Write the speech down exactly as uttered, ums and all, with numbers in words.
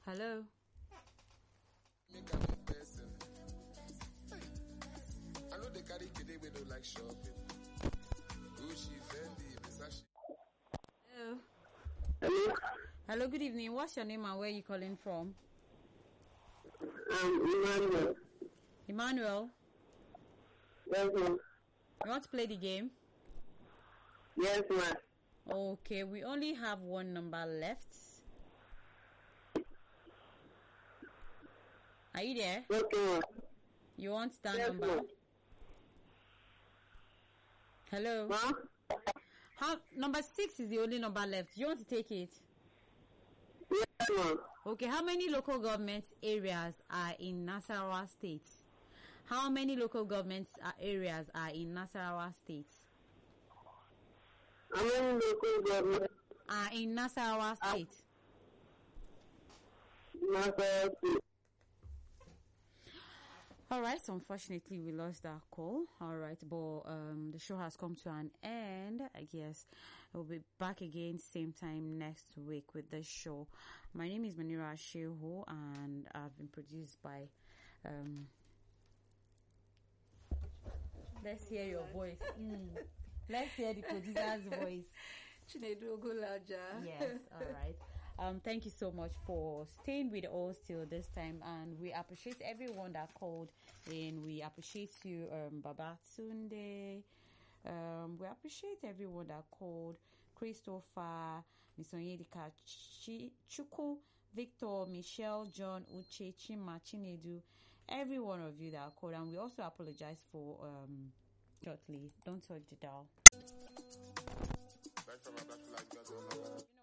Hello. Make a new person. I know they carry today we don't like shopping. Gucci, Fendi, Versace. Hello. Hello. Hello, good evening. What's your name and where are you calling from? Um, Emmanuel. Emmanuel, Yes, ma'am. you want to play the game? Yes, ma'am. Okay, we only have one number left. Are you there? Okay, ma'am. You want that Yes, number? ma'am. Hello. Ma'am? How number six is the only number left. You want to take it? Yes, ma'am. Okay, how many local government areas are in Nasarawa State? How many local government uh, areas are in Nasarawa State? How many local government Are in Nasarawa State. Nasarawa State? All right, so unfortunately we lost that call. All right, but um, the show has come to an end. I guess we'll be back again same time next week with the show. My name is Manira Shehu, and I've been produced by. Um, let's hear your voice. Mm. Let's hear the producer's voice. Chinedu Ogulaja. Yes, all right. Um, thank you so much for staying with us till this time, and we appreciate everyone that called in. We appreciate you, um, Baba Tunde. Um, we appreciate everyone that called. Christopher, Miss Onyedika Chuku, Victor, Michelle, John, Uche, Chima, Chinedu, every one of you that called, and we also apologize for um shortly. Don't touch the dial. Back from my black flag,